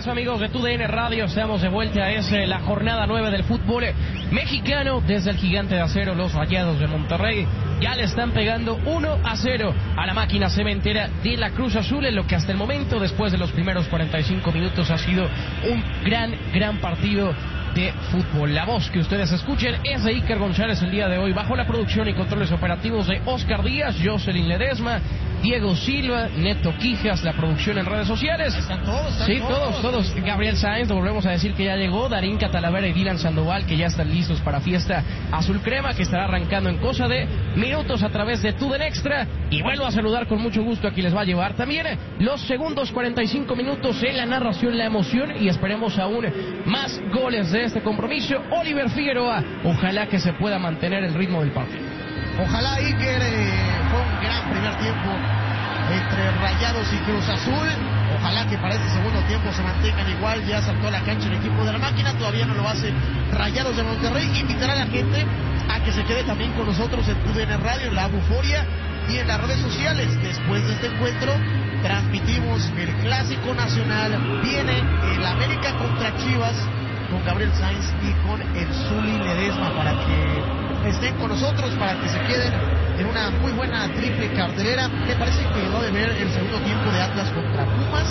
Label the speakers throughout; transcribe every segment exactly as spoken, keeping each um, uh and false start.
Speaker 1: eso, amigos de T U D N Radio, estamos de vuelta. Es eh, la jornada nueve del fútbol mexicano. Desde el Gigante de Acero, los Rayados de Monterrey ya le están pegando uno a cero a la máquina cementera de la Cruz Azul, en lo que hasta el momento, después de los primeros cuarenta y cinco minutos, ha sido un gran, gran partido de fútbol. La voz que ustedes escuchen es de Iker González el día de hoy, bajo la producción y controles operativos de Oscar Díaz, Jocelyn Ledesma, Diego Silva, Neto Quijas, la producción en redes sociales.
Speaker 2: Están todos, están
Speaker 1: sí,
Speaker 2: todos.
Speaker 1: todos, todos. Gabriel Sáenz, lo volvemos a decir que ya llegó, Darín Catalavera y Dylan Sandoval, que ya están listos para Fiesta Azul Crema, que estará arrancando en cosa de minutos a través de T U D N Extra. Y vuelvo a saludar con mucho gusto a quien les va a llevar también los segundos cuarenta y cinco minutos en la narración, la emoción, y esperemos aún más goles de este compromiso. Oliver Figueroa, ojalá que se pueda mantener el ritmo del partido.
Speaker 2: Ojalá, Iker, eh, fue un gran primer tiempo entre Rayados y Cruz Azul. Ojalá que para este segundo tiempo se mantengan igual. Ya saltó a la cancha el equipo de la máquina, todavía no lo hace Rayados de Monterrey. Invitar a la gente a que se quede también con nosotros en T U D N Radio, en la Buforia y en las redes sociales. Después de este encuentro transmitimos el Clásico Nacional. Viene el América contra Chivas con Gabriel Sáenz y con el Zuli Ledesma, para que estén con nosotros, para que se queden en una muy buena triple cartelera. Me parece que va a ver el segundo tiempo de Atlas contra Pumas.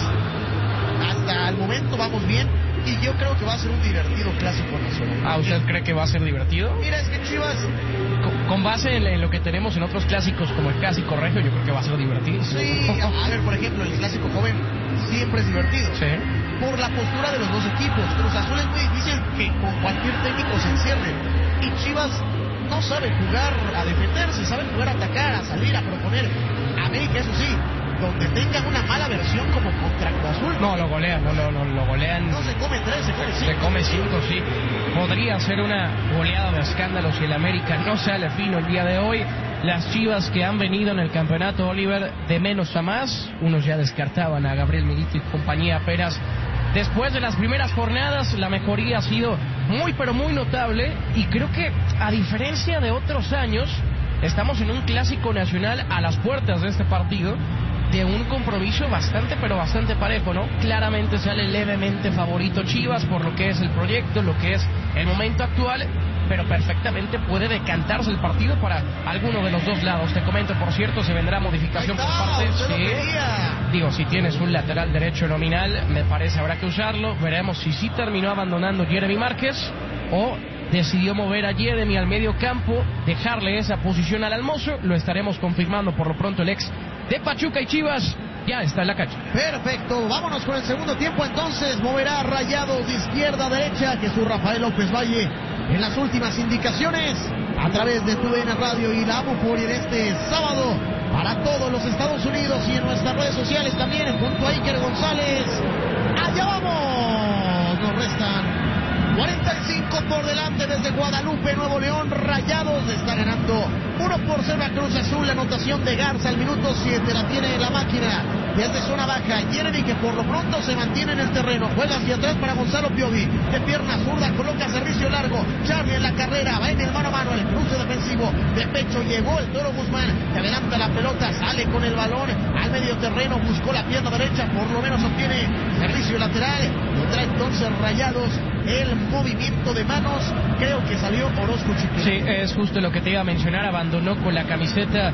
Speaker 2: Hasta el momento vamos bien y yo creo que va a ser un divertido Clásico Nacional.
Speaker 1: Ah, ¿usted cree que va a ser divertido?
Speaker 2: Mira, es que Chivas,
Speaker 1: Con, con base en, en lo que tenemos en otros clásicos como el Clásico Regio, yo creo que va a ser divertido.
Speaker 2: sí, a ver, por ejemplo, el Clásico Joven siempre es divertido.
Speaker 1: Sí.
Speaker 2: Por la postura de los dos equipos. Cruz Azul es muy difícil que con cualquier técnico se encierre. Y Chivas no sabe jugar a defenderse, sabe jugar a atacar, a salir, a proponer. América, eso sí, donde tengan una mala versión como contra Cruz Azul.
Speaker 1: No, lo golean, no, no, no lo golean.
Speaker 2: No se come tres, se come cinco.
Speaker 1: Se come cinco, sí. Podría ser una goleada de escándalos si el América no sale fino el día de hoy. Las Chivas que han venido en el campeonato, Oliver, de menos a más. Unos ya descartaban a Gabriel Milito y compañía apenas. Después de las primeras jornadas, la mejoría ha sido muy, pero muy notable. Y creo que, a diferencia de otros años, estamos en un Clásico Nacional a las puertas de este partido, de un compromiso bastante, pero bastante parejo, ¿no? Claramente sale levemente favorito Chivas por lo que es el proyecto, lo que es el momento actual, pero perfectamente puede decantarse el partido para alguno de los dos lados. Te comento, por cierto, se vendrá modificación por parte de... Digo, si tienes un lateral derecho nominal, me parece habrá que usarlo. Veremos si sí terminó abandonando Jeremy Márquez o decidió mover a Jeremy al medio campo, dejarle esa posición al Almozo. Lo estaremos confirmando por lo pronto. El ex de Pachuca y Chivas ya está en la cancha.
Speaker 2: Perfecto, vámonos con el segundo tiempo entonces. Moverá Rayados de izquierda a derecha, Jesús Rafael López Valle en las últimas indicaciones a través de T U D N Radio y la Buforia en este sábado para todos los Estados Unidos y en nuestras redes sociales también, junto a Iker González. ¡Allá vamos! Nos restan cuarenta y cinco por delante desde Guadalupe, Nuevo León. Rayados está ganando uno por cero a Cruz Azul. La anotación de Garza al minuto siete la tiene la máquina desde zona baja. Jeremy, que por lo pronto se mantiene en el terreno, juega hacia atrás para Gonzalo Piovi, de pierna zurda coloca servicio largo. Charlie en la carrera, va en el mano a mano, el cruce defensivo de pecho, llegó el Toro Guzmán, que adelanta la pelota, sale con el balón al medio terreno, buscó la pierna derecha, por lo menos obtiene servicio lateral. Tendrá entonces Rayados el movimiento de manos. Creo que salió Orozco Chiquete.
Speaker 1: Sí, es justo lo que te iba a mencionar. Abandonó con la camiseta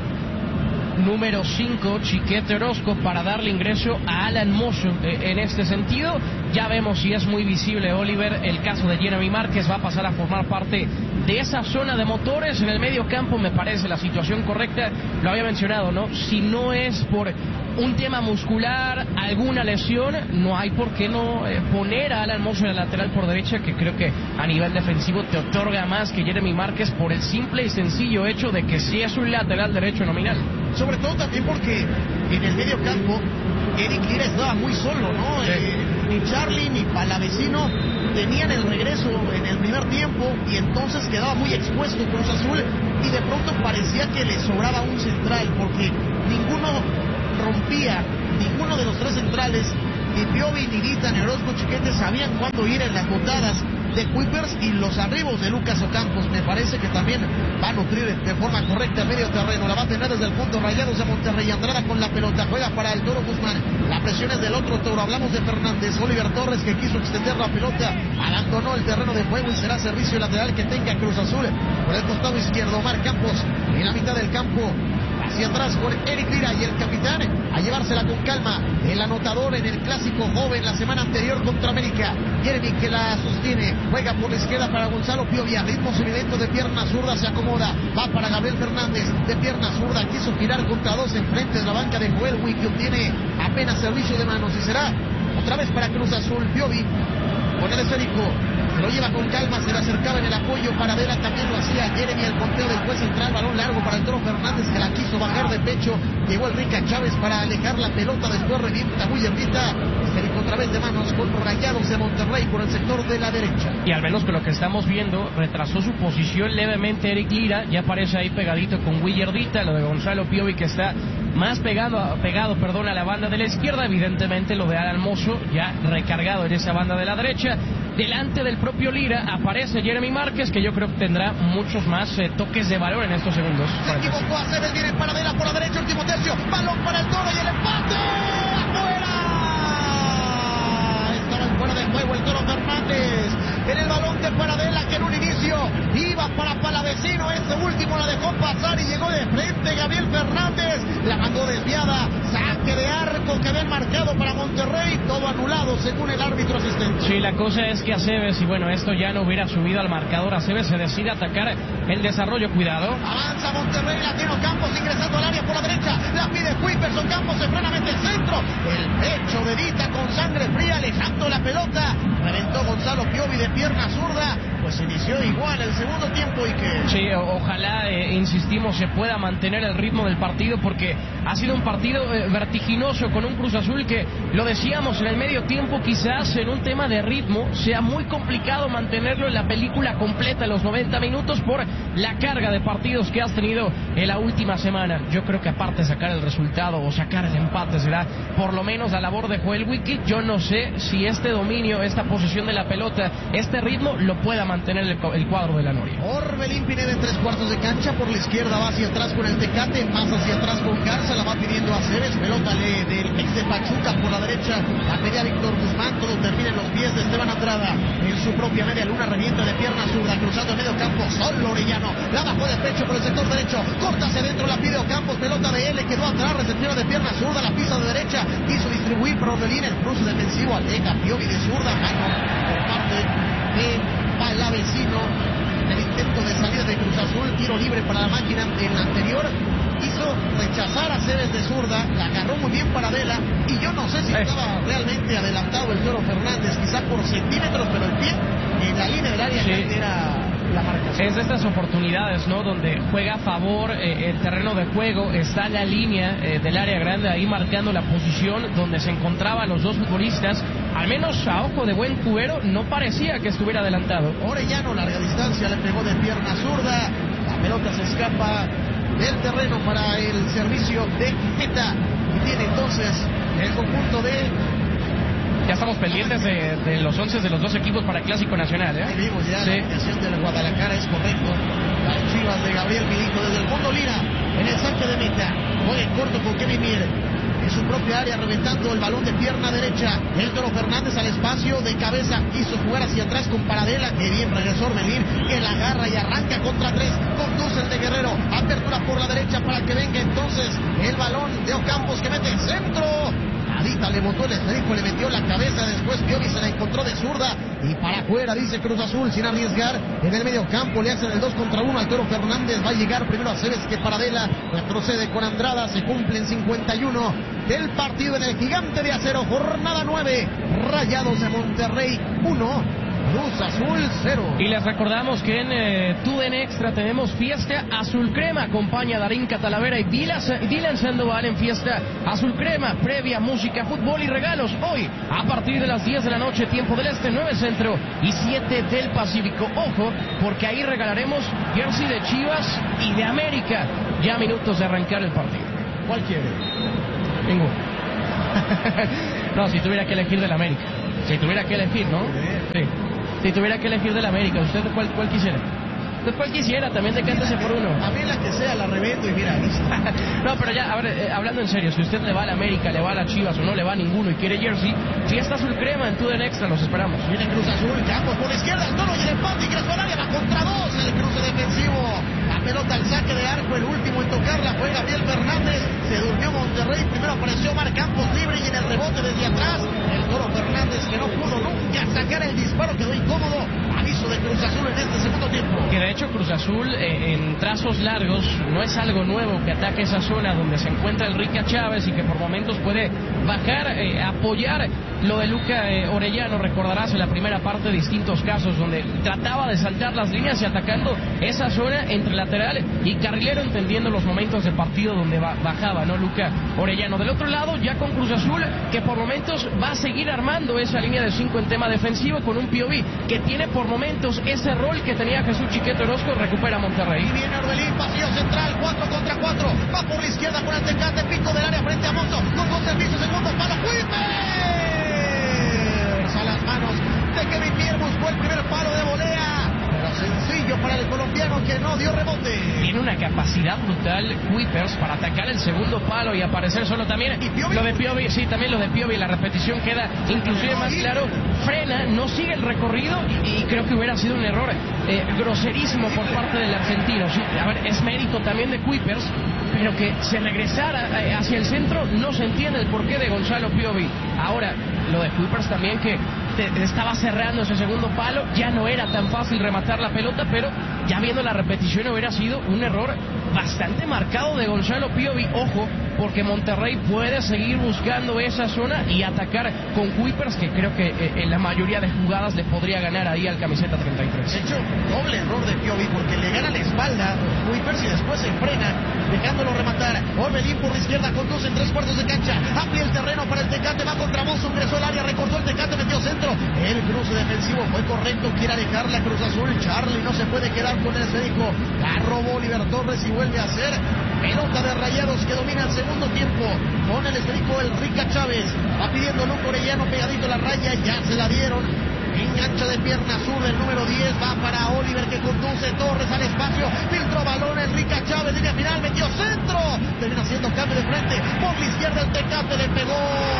Speaker 1: número cinco Chiquete Orozco para darle ingreso a Alan Mozo. Eh, en este sentido, ya vemos si es muy visible, Oliver, el caso de Jeremy Márquez. Va a pasar a formar parte de esa zona de motores en el medio campo. Me parece la situación correcta. Lo había mencionado, ¿no? Si no es por un tema muscular, alguna lesión, no hay por qué no eh, poner a Alan Mozo en el lateral por derecha, que creo que a nivel defensivo te otorga más que Jeremy Márquez, por el simple y sencillo hecho de que sí es un lateral derecho nominal.
Speaker 2: Sobre todo también porque en el medio campo Eric Lira estaba muy solo, ¿no?
Speaker 1: Sí.
Speaker 2: Eh, ni Charlie ni Palavecino tenían el regreso en el primer tiempo y entonces quedaba muy expuesto Cruz Azul y de pronto parecía que le sobraba un central porque ninguno rompía, ninguno de los tres centrales, ni Piovi, ni Guita, ni Orozco Chiquete sabían cuándo ir en las botadas de Kuipers y los arribos de Lucas Ocampos. Me parece que también va a nutrir de forma correcta el medio terreno. La va a tener desde el fondo Rayados de Monterrey. Andrada con la pelota, juega para el Toro Guzmán. La presión es del otro Toro. Hablamos de Fernández. Oliver Torres, que quiso extender la pelota, abandonó el terreno de juego y será servicio lateral que tenga Cruz Azul por el costado izquierdo. Omar Campos en la mitad del campo, hacia atrás con Eric Lira y el capitán a llevársela con calma. El anotador en el clásico joven la semana anterior contra América, Jeremy, que la sostiene, juega por la izquierda para Gonzalo Piovi, a ritmo semiviolento de pierna zurda, se acomoda, va para Gabriel Fernández de pierna zurda, quiso girar contra dos enfrente de la banca de Joel Wick, que obtiene apenas servicio de manos y será otra vez para Cruz Azul. Piovi con el esférico, lo lleva con calma, se le acercaba en el apoyo para Vela, también lo hacía Jeremy, el conteo del juez central, balón largo para el Toro Fernández, que la quiso bajar de pecho, llegó el Rica Chávez para alejar la pelota, después revienta muy ermita, esférico otra vez de manos con Rayados de Monterrey por el sector de la derecha.
Speaker 1: Y al menos que lo que estamos viendo, retrasó su posición levemente Eric Lira, ya aparece ahí pegadito con Willardita, lo de Gonzalo Piovi que está más pegado, pegado perdón, a la banda de la izquierda, evidentemente lo de Alan Mozo ya recargado en esa banda de la derecha. Delante del propio Lira aparece Jeremy Márquez, que yo creo que tendrá muchos más eh, toques de valor en estos segundos.
Speaker 2: Se equivocó a Aceves, viene para Vela por la derecha, último tercio, balón para el Toro y el empate. ¡Afuera! Estaba fuera de juego el Toro Fernández. En el balón de Paradela, que en un inicio iba para Palavecino, este último la dejó pasar y llegó de frente Gabriel Fernández, la mandó desviada, saque de arco que habían marcado para Monterrey, todo anulado según el árbitro asistente.
Speaker 1: Sí, la cosa es que Aceves, y bueno, esto ya no hubiera subido al marcador, Aceves se decide atacar el desarrollo, cuidado.
Speaker 2: Avanza Monterrey, la tiene Campos ingresando al área por la derecha, la pide Kuiperson, Campos se frena, mete el centro, el pecho de Dita con sangre fría, alejando la pelota, reventó Gonzalo Piovi de pierna zurda, pues inició igual el segundo tiempo y que...
Speaker 1: Sí, o, ojalá, eh, insistimos, se pueda mantener el ritmo del partido porque ha sido un partido eh, vertiginoso con un Cruz Azul que, lo decíamos, en el medio tiempo quizás en un tema de ritmo sea muy complicado mantenerlo en la película completa, los noventa minutos, por la carga de partidos que has tenido en la última semana. Yo creo que aparte de sacar el resultado o sacar el empate será por lo menos la labor de Joel Wiki. Yo no sé si este dominio, esta posesión de la pelota, este ritmo lo pueda mantener el, el cuadro de la Noria.
Speaker 2: Orbelín Pineda en tres cuartos de cancha, por la izquierda va hacia atrás con el Tecate, más hacia atrás con Garza, la va pidiendo a Aceves, pelota le, del ex de Pachuca por la derecha, la pedía Víctor Guzmán, todo termina en los pies de Esteban Andrada, en su propia media luna, revienta de pierna zurda, cruzando el medio campo, solo Orellano, la bajó de pecho por el sector derecho, corta hacia adentro, la pide Ocampos, pelota de L, quedó atrás, receptiva de pierna zurda, la pisa de derecha, quiso distribuir por Orbelín, el cruce defensivo, aleja Piovi de zurda, mano por parte de Palavecino, en el intento de salida de Cruz Azul, tiro libre para la máquina en la anterior, hizo rechazar a Ceres de zurda, la agarró muy bien para Vela, y yo no sé si estaba realmente adelantado el Toro Fernández, quizá por centímetros, pero el pie en la línea del área sí era la marcación.
Speaker 1: Es de estas oportunidades, ¿no?, donde juega a favor eh, el terreno de juego, está en la línea eh, del área grande, ahí marcando la posición donde se encontraban los dos futbolistas. Al menos a ojo de buen cubero no parecía que estuviera adelantado.
Speaker 2: Orellano, larga distancia, le pegó de pierna zurda, la pelota se escapa del terreno para el servicio de Meta, y tiene entonces el conjunto de...
Speaker 1: Ya estamos pendientes de, de los once de los dos equipos para el Clásico Nacional, ¿eh?
Speaker 2: Ahí vimos ya sí. La alineación del Guadalajara, es correcto. Las Chivas de Gabriel Milito desde el fondo Lira, en el saque de Meta, juega en corto con Kevin Mier, en su propia área, reventando el balón de pierna derecha. El Toro Fernández al espacio, de cabeza, quiso jugar hacia atrás con Paradela, que bien regresó Orbelín, que la agarra y arranca contra tres, conduce el de Guerrero, apertura por la derecha para que venga entonces el balón de Ocampos, que mete el centro. Adita le botó el esférico, le metió la cabeza, después Piovi se la encontró de zurda y para afuera, dice Cruz Azul, sin arriesgar. En el medio campo le hacen el dos contra uno al Toro Fernández, va a llegar primero a Aceves que Paradela, retrocede con Andrada, se cumplen cincuenta y uno del partido en el Gigante de Acero, jornada nueve, Rayados de Monterrey uno, Cruz Azul cero.
Speaker 1: Y les recordamos que en eh, TUDN Extra tenemos fiesta azul crema, acompaña a Darín Catalavera y Dylan Sandoval en fiesta azul crema, previa, música, fútbol y regalos. Hoy, a partir de las diez de la noche, tiempo del este, nueve centro y siete del Pacífico. Ojo, porque ahí regalaremos jersey de Chivas y de América, ya a minutos de arrancar el partido.
Speaker 2: ¿Cuál quiere?
Speaker 1: Ninguno. No, si tuviera que elegir del América. Si tuviera que elegir, ¿no? Sí. Si tuviera que elegir del América, ¿usted cuál, cuál quisiera? ¿Usted cuál quisiera? También decántese por uno.
Speaker 2: A mí la que sea, la revendo y mira.
Speaker 1: No, pero ya, a ver, eh, hablando en serio, si usted le va a la América, le va a las Chivas o no le va a ninguno y quiere jersey, Fiesta Azul Crema en Tuden Extra, los esperamos.
Speaker 2: Viene Cruz Azul, Campos por la izquierda, el toro y el empate, ingresó al área, va contra dos, el cruce defensivo. La pelota al saque de arco, el último en tocarla fue Gabriel Fernández. Se durmió Monterrey, primero apareció Omar Campos libre y en el rebote desde atrás, el toro Fernández que no pudo nunca sacar el disparo, quedó incómodo. Aviso de Cruz Azul en este segundo tiempo.
Speaker 1: Que de hecho Cruz Azul eh, en trazos largos no es algo nuevo que ataque esa zona donde se encuentra el Rica Chávez y que por momentos puede bajar, eh, apoyar lo de Luca eh, Orellano. Recordarás en la primera parte distintos casos donde trataba de saltar las líneas y atacando esa zona entre lateral y carrilero, entendiendo los momentos de partido donde ba bajaba, ¿no? Luca Orellano. Del otro lado, ya con Cruz Azul, que por momentos va a seguir armando esa línea de cinco en tema defensivo con un P O V que tiene por momentos ese rol que tenía Jesús Chiquete Orozco. Recupera Monterrey.
Speaker 2: Y viene Orbelín, pasillo central, cuatro contra cuatro, va por la izquierda con el Tecate, pico del área frente a Monzo, con dos servicios, segundo palo, Kuipers a las manos de Kevin Pierre, buscó el primer palo de volea, pero sencillo para el colombiano que no dio rebote.
Speaker 1: Tiene una capacidad brutal Kuipers para atacar el segundo palo y aparecer solo también.
Speaker 2: ¿Y Piovi?
Speaker 1: Lo de Piovi, sí, también lo de Piovi, la repetición queda inclusive más claro. Frena, no sigue el recorrido y, y creo que hubiera sido un error eh, groserísimo por parte del argentino. Sí, a ver, es mérito también de Kuipers, pero que se regresara eh, hacia el centro, no se entiende el porqué de Gonzalo Piovi. Ahora, lo de Kuipers también, que te, estaba cerrando ese segundo palo, ya no era tan fácil rematar la pelota, pero ya viendo la repetición hubiera sido un error bastante marcado de Gonzalo Piovi. Ojo, porque Monterrey puede seguir buscando esa zona y atacar con Kuipers, que creo que eh, en la mayoría de jugadas le podría ganar ahí al camiseta treinta y tres.
Speaker 2: De hecho, doble error de Piovi porque le gana la espalda Kuipers y después se frena, dejándolo rematar. Orbelín por la izquierda, conduce en tres cuartos de cancha, amplia el terreno para el Tecate, va contra Mozo, ingresó al área, recortó el Tecate, metió centro. El cruce defensivo fue correcto, quiere alejar la Cruz Azul. Charlie no se puede quedar con el esférico, la robó Oliver Torres y vuelve a hacer pelota de Rayados que domina el segundo tiempo. Con el esférico el Rica Chávez, va pidiendo Luco Orellano pegadito a la raya, ya se la dieron. Engancha de pierna sur del número diez, va para Oliver que conduce, Torres al espacio, filtró balón, Enrique Chávez, línea final, metió centro, termina haciendo cambio de frente, por la izquierda el Tecate le pegó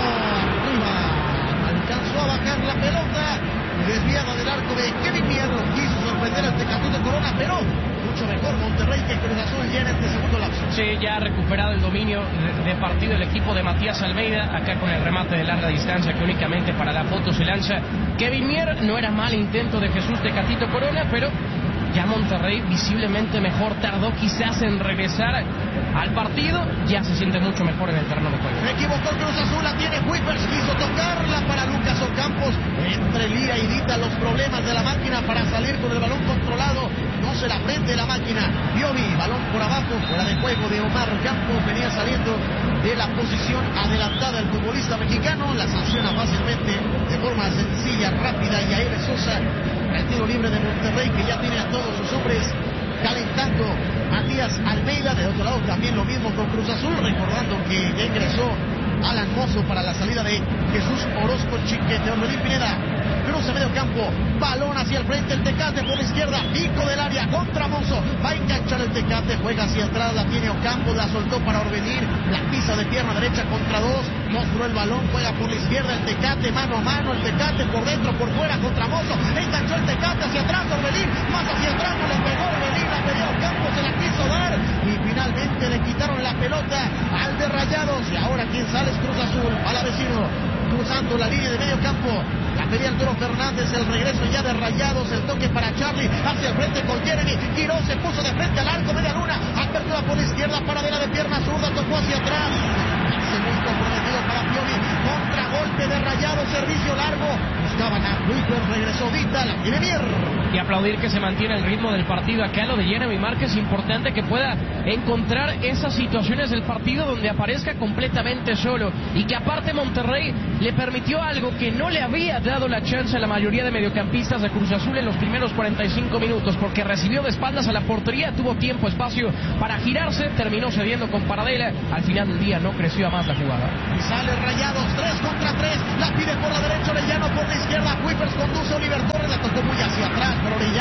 Speaker 2: arriba, alcanzó a bajar la pelota, desviada del arco de Kevin Mierro, quiso sorprender al Tecatito Corona, pero mucho mejor Monterrey que Cruz Azul ya en este segundo lapso.
Speaker 1: Sí, ya ha recuperado el dominio de, de partido el equipo de Matías Almeida, acá con el remate de larga distancia que únicamente para la foto se lanza Kevin Mier. No era mal intento de Jesús Tecatito Corona, pero ya Monterrey visiblemente mejor, tardó quizás en regresar al partido, ya se siente mucho mejor en el terreno de juego.
Speaker 2: Me equivocó Cruz Azul, la tiene Kuipers, quiso tocarla para Lucas Ocampos, entre Lira y Dita los problemas de la máquina para salir con el balón controlado, no se la prende la máquina. Piovi, balón por abajo, fuera de juego de Omar Campos, venía saliendo de la posición adelantada el futbolista mexicano, la sanciona fácilmente, de forma sencilla, rápida, y Aire Sosa, el tiro libre de Monterrey que ya tiene a todos sus hombres calentando. Matías Almeida, de otro lado también lo mismo con Cruz Azul, recordando que ya ingresó Alan Mozo para la salida de Jesús Orozco Chiquete. Orbelín Pineda, cruce medio campo, balón hacia el frente, el Tecate por la izquierda, pico del área contra Mozo, va a enganchar el Tecate, juega hacia atrás, la tiene Ocampo, la soltó para Orbelín, la pisa de pierna derecha contra dos, mostró el balón, juega por la izquierda el Tecate, mano a mano, el Tecate por dentro, por fuera contra Mozo, enganchó el Tecate hacia atrás, Orbelín, más hacia atrás, no le pegó Orbelín, la pidió Ocampo, se la quiso dar y finalmente le quitaron la pelota al de Rayados. Y ahora quien sale es Cruz Azul, Palavecino, cruzando la línea de medio campo, la pedía el Toro Fernández, el regreso ya de Rayados, el toque para Charlie, hacia el frente con Jeremy, giró, se puso de frente al arco, media luna, apertura por la izquierda, paradera de pierna zurda, tocó hacia atrás, hace muy comprometido para Piovi, contragolpe de Rayados, servicio largo, buscaban a Kuipers, regresó Vita, la tiene Mier.
Speaker 1: Y aplaudir que se mantiene el ritmo del partido acá, lo de Jeremy Márquez, importante que pueda encontrar esas situaciones del partido donde aparezca completamente solo, y que aparte Monterrey le permitió algo que no le había dado la chance a la mayoría de mediocampistas de Cruz Azul en los primeros cuarenta y cinco minutos, porque recibió de espaldas a la portería, tuvo tiempo, espacio para girarse, terminó cediendo con Paradela, al final del día no creció a más la jugada.
Speaker 2: Y sale Rayados, tres contra tres, la pide por la derecha Orellano, por la izquierda Kuipers, conduce Oliver Torres, la tocó muy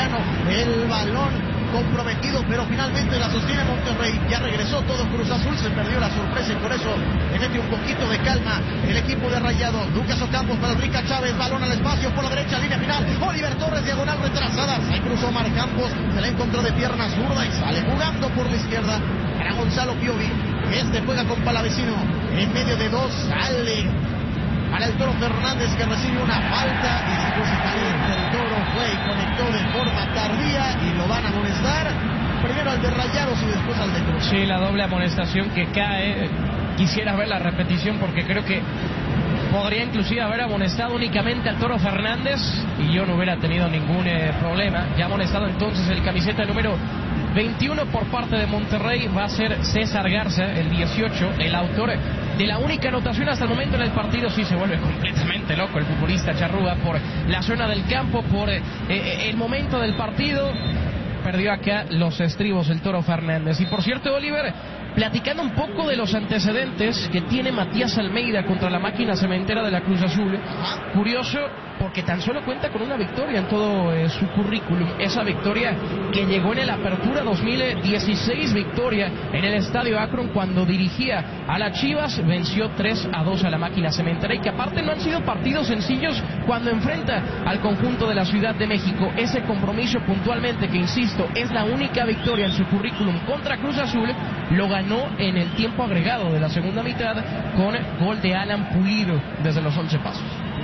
Speaker 2: mexicano. El balón comprometido, pero finalmente la sostiene Monterrey. Ya regresó todo Cruz Azul, se perdió la sorpresa y por eso le mete un poquito de calma el equipo de Rayados. Lucas Ocampos para el Rica Chávez, balón al espacio por la derecha, línea final. Oliver Torres, diagonal retrasada. Se cruzó Omar Campos, se la encontró de pierna zurda y sale jugando por la izquierda para Gonzalo Piovi. Este juega con Palavecino en medio de dos, sale para el Toro Fernández, que recibe una falta y se puso caliente. El Toro fue y conectó de forma tardía y lo van a amonestar. Primero al de Rayados y después al de Cruz.
Speaker 1: Sí, la doble amonestación que cae. Quisiera ver la repetición porque creo que podría inclusive haber amonestado únicamente al Toro Fernández y yo no hubiera tenido ningún eh, problema. Ya amonestado entonces el camiseta número veintiuno por parte de Monterrey va a ser César Garza, el dieciocho, el autor de la única anotación hasta el momento en el partido. Sí se vuelve completamente loco el futbolista charrúa por la zona del campo, por eh, eh, el momento del partido. Perdió acá los estribos el Toro Fernández. Y por cierto, Oliver, platicando un poco de los antecedentes que tiene Matías Almeida contra la máquina cementera de la Cruz Azul. Curioso, porque tan solo cuenta con una victoria en todo eh, su currículum. Esa victoria que llegó en el Apertura dos mil dieciséis, victoria en el Estadio Akron cuando dirigía a las Chivas, venció tres a dos a la máquina cementera y que aparte no han sido partidos sencillos cuando enfrenta al conjunto de la Ciudad de México. Ese compromiso puntualmente, que insisto, es la única victoria en su currículum contra Cruz Azul, lo ganó en el tiempo agregado de la segunda mitad con gol de Alan Pulido desde los once pasos.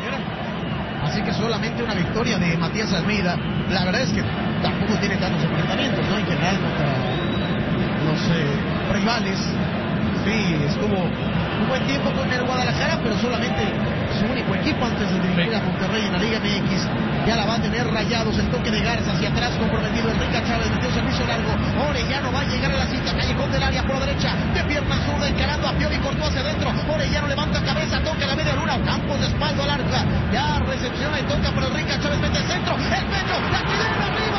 Speaker 2: Así que solamente una victoria de Matías Almeida. La verdad es que tampoco tiene tantos enfrentamientos, ¿no? En general contra los eh, rivales. Sí, estuvo un buen tiempo con el Guadalajara, pero solamente su único equipo antes de dirigir a Monterrey en la Liga M X. Ya la va a tener Rayados, el toque de Garza hacia atrás comprometido. Enrique Chávez metió servicio largo. Orellano va a llegar a la cita, callejón del área por la derecha, de pierna zurda encarando a Piovi, cortó hacia adentro. Orellano levanta cabeza, toca la media luna, Campos de espalda al arca. Ya recepciona y toca por Enrique Chávez, mete el centro, el pecho, la chilena arriba.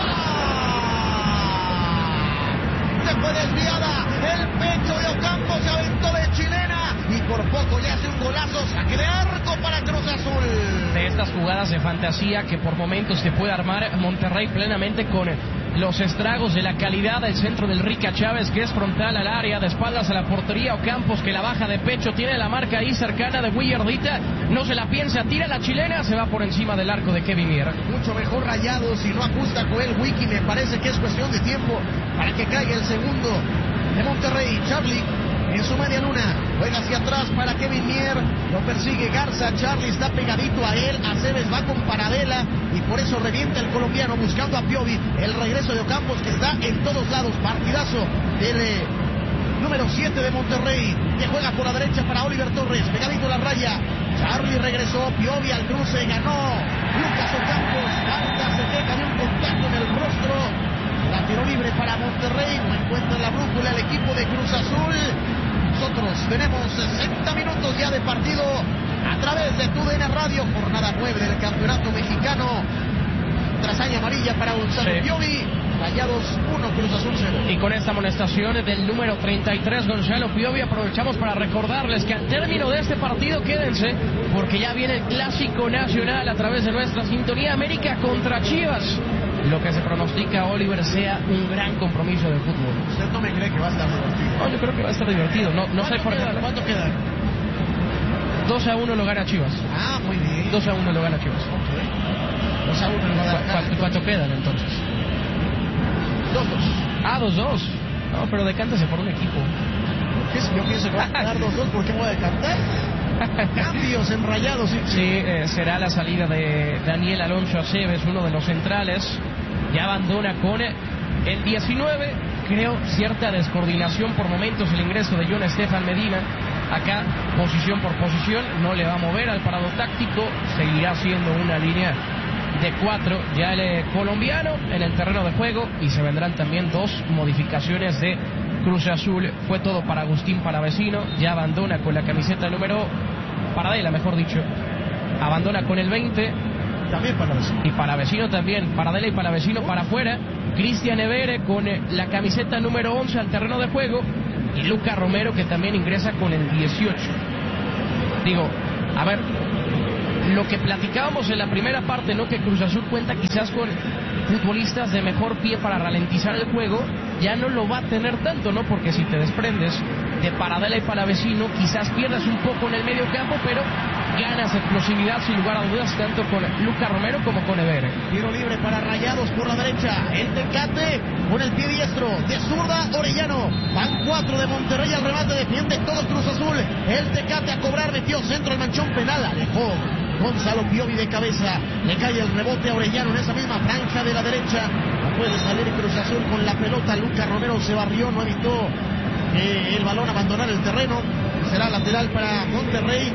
Speaker 2: Se fue desviada, el pecho de Ocampo se aventó de chilena y por poco le hace un golazo, saque de arco para Cruz Azul.
Speaker 1: De estas jugadas de fantasía que por momentos se puede armar Monterrey plenamente con los estragos de la calidad del centro del Rica Chávez, que es frontal al área, de espaldas a la portería. Ocampos, que la baja de pecho, tiene la marca ahí cercana de Willardita, no se la piensa, tira la chilena, se va por encima del arco de Kevin Mier.
Speaker 2: Mucho mejor Rayados y no ajusta Joel Wiki. Me parece que es cuestión de tiempo para que caiga el segundo de Monterrey. Charlie en su media luna, juega hacia atrás para Kevin Mier, lo persigue Garza, Charlie está pegadito a él, Aceves va con Paradela y por eso revienta el colombiano buscando a Piovi. El regreso de Ocampos, que está en todos lados, partidazo del eh, número siete de Monterrey, que juega por la derecha para Oliver Torres, pegadito a la raya. Charlie regresó, Piovi al cruce, ganó Lucas Ocampos, falta, se queja de un contacto en el rostro. La tiro libre para Monterrey, no encuentra la brújula el equipo de Cruz Azul. Nosotros tenemos sesenta minutos ya de partido a través de T U D N Radio, jornada nueve del Campeonato Mexicano. Trazaña amarilla para Gonzalo sí. Piovi. Rayados uno, Cruz Azul cero.
Speaker 1: Y con esta amonestación del número treinta y tres, Gonzalo Piovi, aprovechamos para recordarles que al término de este partido, quédense, porque ya viene el Clásico Nacional a través de nuestra sintonía, América contra Chivas. Lo que se pronostica, Oliver, sea un gran compromiso de fútbol.
Speaker 2: ¿Usted no me cree que va a estar divertido?
Speaker 1: No, yo creo que va a estar divertido. No, no sé por qué.
Speaker 2: ¿Cuánto queda?
Speaker 1: dos a uno lo gana Chivas.
Speaker 2: Ah, muy bien.
Speaker 1: dos a uno lo gana Chivas.
Speaker 2: Okay. dos a uno lo gana Chivas.
Speaker 1: ¿Y cuánto quedan entonces?
Speaker 2: dos dos.
Speaker 1: Ah, dos dos. No, pero decántese por un equipo.
Speaker 2: ¿Qué es? Yo pienso que va a quedar dos dos, ¿por qué me voy a decantar? Cambios en Rayados. Sí,
Speaker 1: sí eh, será la salida de Daniel Alonso Aceves, uno de los centrales. Ya abandona con el diecinueve. Creo cierta descoordinación por momentos el ingreso de John Estefan Medina. Acá, posición por posición, no le va a mover al parado táctico. Seguirá siendo una línea de cuatro. Ya el eh, colombiano en el terreno de juego. Y se vendrán también dos modificaciones de Cruz Azul. Fue todo para Agustín Palavecino. Ya abandona con la camiseta número Paradela, mejor dicho. Abandona con el veinte.
Speaker 2: También Palavecino.
Speaker 1: Y Palavecino también. Paradela y Palavecino para afuera. Cristian Evere con la camiseta número once al terreno de juego. Y Luca Romero, que también ingresa con el dieciocho. Digo, a ver, lo que platicábamos en la primera parte, ¿no? Que Cruz Azul cuenta quizás con futbolistas de mejor pie para ralentizar el juego, ya no lo va a tener tanto, ¿no? Porque si te desprendes de Paradela y Palavecino, quizás pierdas un poco en el medio campo, pero ganas explosividad sin lugar a dudas, tanto con Lucas Romero como con Evere.
Speaker 2: Tiro libre para Rayados por la derecha, el Tecate con el pie diestro, de zurda Orellano, van cuatro de Monterrey al remate, defiende todo Cruz Azul, el Tecate a cobrar, metió centro al manchón penal, alejó Gonzalo Piovi de cabeza, le cae el rebote a Orellano en esa misma franja de la derecha, no puede salir Cruz Azul con la pelota, Lucas Romero se barrió, no evitó que el balón abandonara el terreno, será lateral para Monterrey.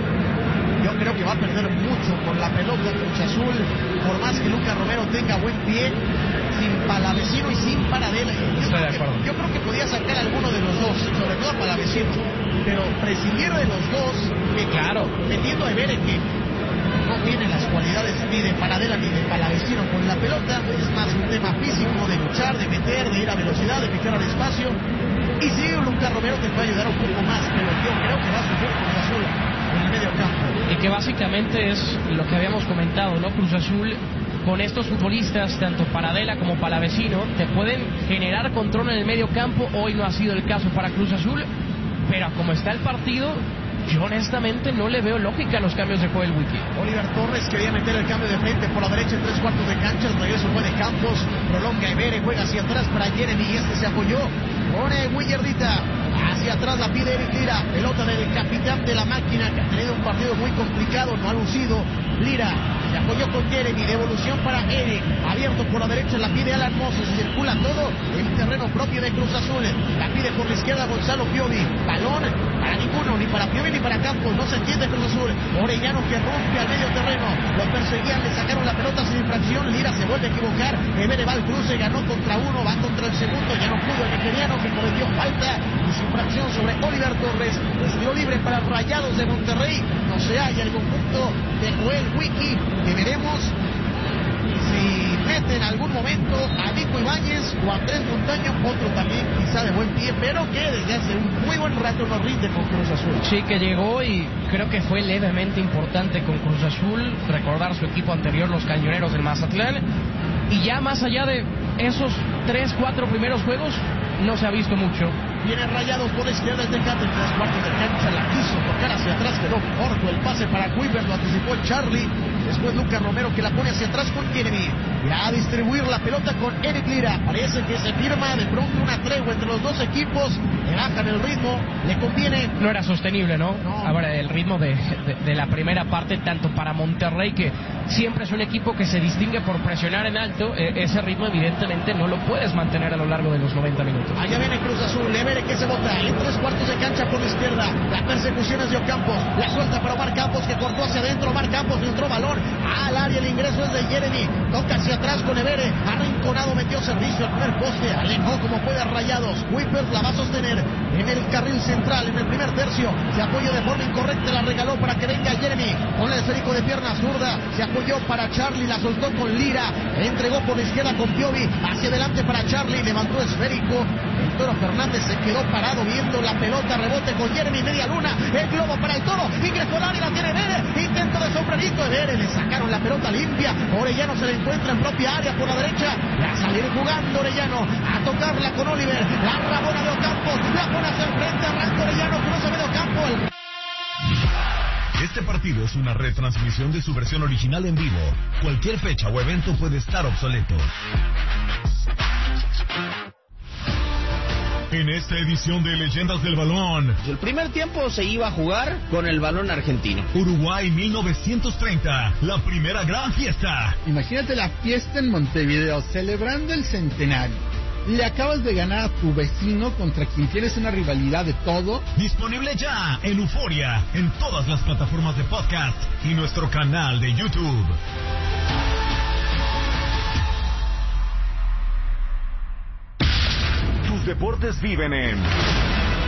Speaker 2: Yo creo que va a perder mucho con la pelota Cruz Azul, por más que Lucas Romero tenga buen pie, sin Palavecino y sin Paradela. Yo,
Speaker 1: Estoy de
Speaker 2: creo
Speaker 1: acuerdo.
Speaker 2: que, yo creo que podía sacar a alguno de los dos, sobre todo a Palavecino, pero prescindir de los dos, metiendo,
Speaker 1: Claro.
Speaker 2: metiendo a Evere, que no tiene las cualidades ni de Paradela ni de Palavecino con la pelota, es más un tema físico, de luchar, de meter, de ir a velocidad, de picar al espacio. Y sí, Lucas Romero te puede ayudar un poco más, pero yo creo que va a sufrir Cruz Azul en el medio campo.
Speaker 1: Y que básicamente es lo que habíamos comentado, ¿no? Cruz Azul, con estos futbolistas, tanto Paradela como Palavecino, te pueden generar control en el medio campo. Hoy no ha sido el caso para Cruz Azul, pero como está el partido, yo honestamente no le veo lógica a los cambios de Joel Wiki.
Speaker 2: Oliver Torres quería meter el cambio de frente por la derecha en tres cuartos de cancha, el regreso fue de Campos, prolonga Evere, juega hacia atrás para Jeremy y este se apoyó, pone Willardita, hacia atrás la pide Eric Lira, pelota del capitán de la máquina que ha tenido un partido muy complicado, no ha lucido, Lira se apoyó con Jeremy, devolución para Eric, abierto por la derecha, la pide Alan Moses, circula todo en terreno propio de Cruz Azul, la pide por la izquierda Gonzalo Piovi, balón para ninguno, ni para Piovi ni para Campos, no se entiende Cruz Azul, Orellano que rompe al medio terreno, lo perseguían, le sacaron la pelota sin infracción, Lira se vuelve a equivocar, Evere va al cruce, ganó contra uno, va contra el segundo, ya no pudo el nigeriano que cometió falta y sin infracción sobre Oliver Torres, es tiro libre para Rayados de Monterrey, no se halla el conjunto de Joel Wiki, que veremos si mete en algún momento a Nico Ibáñez o a Andrés Montaño, otro también quizá de buen pie, pero que desde hace un muy buen rato no rinde con Cruz Azul.
Speaker 1: Sí, que llegó y creo que fue levemente importante con Cruz Azul, recordar su equipo anterior, los Cañoneros del Mazatlán, y ya más allá de esos tres, cuatro primeros juegos, no se ha visto mucho.
Speaker 2: Viene Rayados por la izquierda el Tecate, en tres cuartos de cancha, la quiso tocar hacia atrás, quedó corto el pase para Kuiper, lo anticipó el Charlie, después Lucas Romero que la pone hacia atrás con Jeremy, irá a distribuir la pelota con Eric Lira, parece que se firma de pronto una tregua entre los dos equipos, le bajan el ritmo, le conviene.
Speaker 1: No era sostenible, ¿no?
Speaker 2: No.
Speaker 1: Ahora, el ritmo de, de, de la primera parte, tanto para Monterrey, que siempre es un equipo que se distingue por presionar en alto, eh, ese ritmo evidentemente no lo puedes mantener a lo largo de los noventa minutos.
Speaker 2: Allá viene Cruz Azul, Evere que se bota en tres cuartos de cancha por la izquierda, la persecución es de Ocampos, la suelta para Omar Campos que cortó hacia adentro, Omar Campos filtró balón al área, el ingreso es de Jeremy, toca hacia atrás con Evere, arrinconado, metió servicio al primer poste, alejó como puede a Rayados, Kuiper la va a sostener en el carril central, en el primer tercio, se apoyó de forma incorrecta, la regaló para que venga Jeremy, con el esférico de pierna zurda, se apoyó para Charlie, la soltó con Lira, entregó por la izquierda con Piovi, hacia adelante para Charlie, levantó esférico, el Toro Fernández se quedó parado viendo la pelota, rebote con Jeremy, media luna, el globo para el Toro, ingresó al área, la tiene Evere, intento de sombrerito, Evere, le sacaron la pelota limpia, Orellano se le encuentra en propia área por la derecha, va a salir jugando Orellano, a tocarla con Oliver, la rabona de Ocampos, la pone hacia el frente, arranca Orellano, cruza medio campo, el...
Speaker 3: Este partido es una retransmisión de su versión original en vivo. Cualquier fecha o evento puede estar obsoleto. En esta edición de Leyendas del Balón,
Speaker 4: El primer tiempo se iba a jugar con el balón argentino.
Speaker 3: Uruguay mil novecientos treinta, la primera gran fiesta.
Speaker 5: Imagínate la fiesta en Montevideo, celebrando el centenario. Le acabas de ganar a tu vecino contra quien tienes una rivalidad de todo.
Speaker 3: Disponible ya en Euforia, en todas las plataformas de podcast y nuestro canal de YouTube. Tus deportes viven en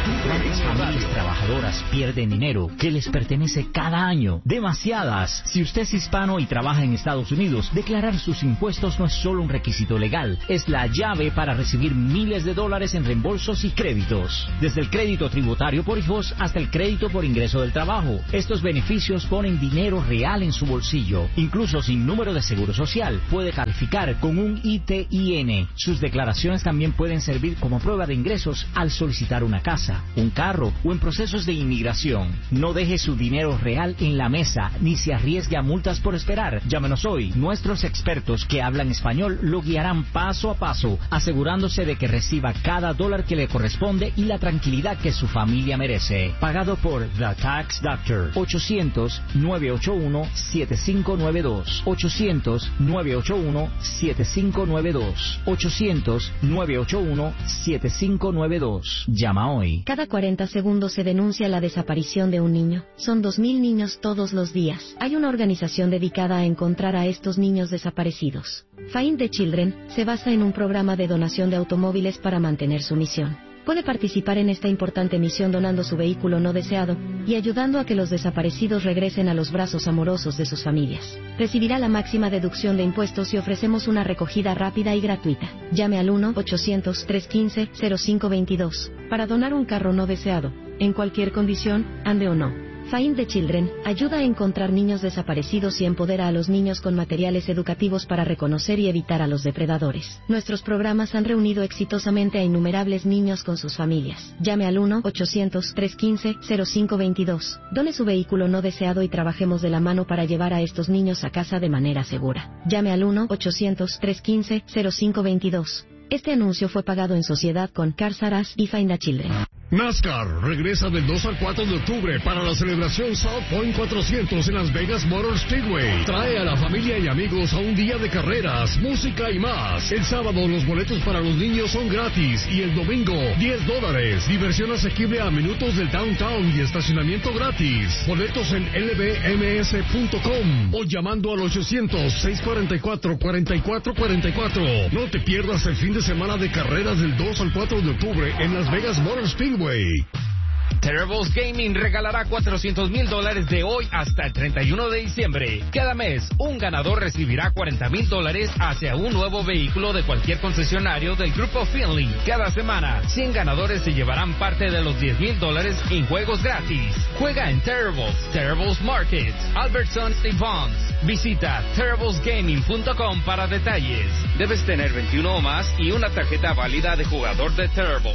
Speaker 6: ¿Cuántas familias trabajadoras pierden dinero que les pertenece cada año? Demasiadas. Si usted es hispano y trabaja en Estados Unidos, declarar sus impuestos no es solo un requisito legal, es la llave para recibir miles de dólares en reembolsos y créditos. Desde el crédito tributario por hijos hasta el crédito por ingreso del trabajo. Estos beneficios ponen dinero real en su bolsillo. Incluso sin número de seguro social, puede calificar con un I T I N. Sus declaraciones también pueden servir como prueba de ingresos al solicitar una casa, un carro o en procesos de inmigración. No deje su dinero real en la mesa ni se arriesgue a multas por esperar. Llámenos hoy. Nuestros expertos que hablan español lo guiarán paso a paso, asegurándose de que reciba cada dólar que le corresponde y la tranquilidad que su familia merece. Pagado por The Tax Doctor. ochocientos, nueve ocho uno, siete cinco nueve dos. ochocientos, nueve ocho uno, siete cinco nueve dos. ochocientos, nueve ocho uno, siete cinco nueve dos. Llama hoy.
Speaker 7: Cada cuarenta segundos se denuncia la desaparición de un niño. Son dos mil niños todos los días. Hay una organización dedicada a encontrar a estos niños desaparecidos. Find the Children se basa en un programa de donación de automóviles para mantener su misión. Puede participar en esta importante misión donando su vehículo no deseado y ayudando a que los desaparecidos regresen a los brazos amorosos de sus familias. Recibirá la máxima deducción de impuestos y ofrecemos una recogida rápida y gratuita. Llame al uno ochocientos, trescientos quince, cero cinco veintidós para donar un carro no deseado, en cualquier condición, ande o no. Find the Children ayuda a encontrar niños desaparecidos y empodera a los niños con materiales educativos para reconocer y evitar a los depredadores. Nuestros programas han reunido exitosamente a innumerables niños con sus familias. Llame al uno ochocientos, trescientos quince, cero cinco veintidós. Done su vehículo no deseado y trabajemos de la mano para llevar a estos niños a casa de manera segura. Llame al uno ochocientos, trescientos quince, cero cinco veintidós. Este anuncio fue pagado en sociedad con Cars R Us y Find the Children.
Speaker 8: NASCAR regresa del dos al cuatro de octubre para la celebración South Point cuatrocientos en Las Vegas Motor Speedway. Trae a la familia y amigos a un día de carreras, música y más. El sábado los boletos para los niños son gratis y el domingo diez dólares. Diversión asequible a minutos del downtown y estacionamiento gratis. Boletos en L B M S punto com o llamando al ochocientos, seiscientos cuarenta y cuatro, cuarenta y cuatro cuarenta y cuatro. No te pierdas el fin de semana de carreras del dos al cuatro de octubre en Las Vegas Motor Speedway.
Speaker 9: Terribles Gaming regalará cuatrocientos mil dólares de hoy hasta el treinta y uno de diciembre. Cada mes, un ganador recibirá cuarenta mil dólares hacia un nuevo vehículo de cualquier concesionario del Grupo Finley. Cada semana, cien ganadores se llevarán parte de los diez mil dólares en juegos gratis. Juega en Terribles, Terribles Markets, Albertsons y Vons. Visita terribles gaming punto com para detalles. Debes tener veintiuno o más y una tarjeta válida de jugador de Terribles.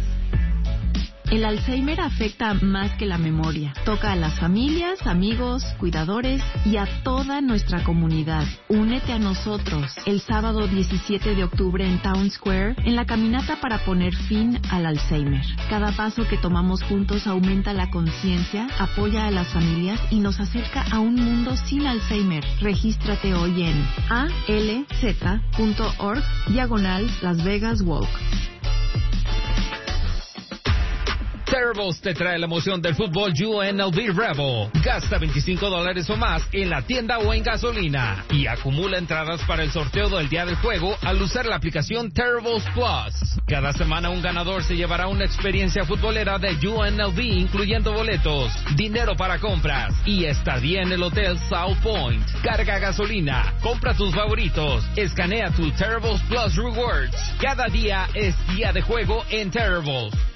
Speaker 10: El Alzheimer afecta más que la memoria. Toca a las familias, amigos, cuidadores y a toda nuestra comunidad. Únete a nosotros el sábado diecisiete de octubre en Town Square en la caminata para poner fin al Alzheimer. Cada paso que tomamos juntos aumenta la conciencia, apoya a las familias y nos acerca a un mundo sin Alzheimer. Regístrate hoy en alz.org diagonal Las Vegas Walk.
Speaker 9: Terribles te trae la emoción del fútbol U N L V Rebel. Gasta veinticinco dólares o más en la tienda o en gasolina y acumula entradas para el sorteo del día del juego al usar la aplicación Terribles Plus. Cada semana un ganador se llevará una experiencia futbolera de U N L V, incluyendo boletos, dinero para compras y estadía en el Hotel South Point. Carga gasolina, compra tus favoritos, escanea tu Terribles Plus Rewards. Cada día es día de juego en Terribles.